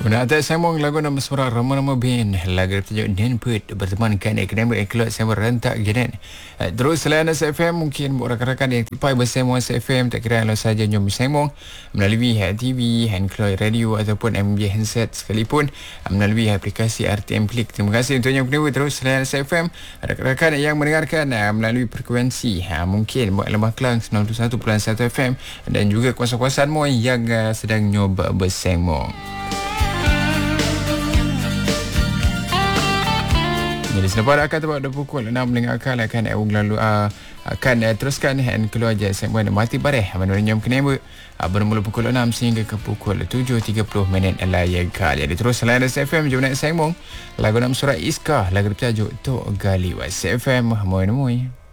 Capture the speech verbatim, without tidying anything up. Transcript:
Guna atas sambung lagu nama suara Rama-Rama Band. Lagu bertajuk Nenput bertemankan akademik Kelot Sambung Rentak Genet. Terus selain S F M, mungkin buat rakan-rakan yang tipai bersama S F M, tak kira kalau saja nyom bersama melalui T V, handcloy radio ataupun M B handset sekalipun, melalui aplikasi R T M Klik. Terima kasih untuk yang penewa terus selain S F M. Rakan-rakan yang mendengarkan melalui frekuensi mungkin buat Lembah Kelang sembilan puluh satu perpuluhan satu F M dan juga kuasa-kuasaan mu yang sedang nyoba bersama. Jadi selepas akan tempat pada pukul enam mendengarkan akan Eung lalu uh, akan uh, teruskan dan keluar je segmen Mati Bareh menurunnya kenapa uh, bermula pukul enam sehingga ke pukul tujuh tiga puluh minit layar kali. Jadi terus selain S F M jom naik sembung lagu nama surat Iskah, lagu bertajuk Tok Gali S F M. Moi moi.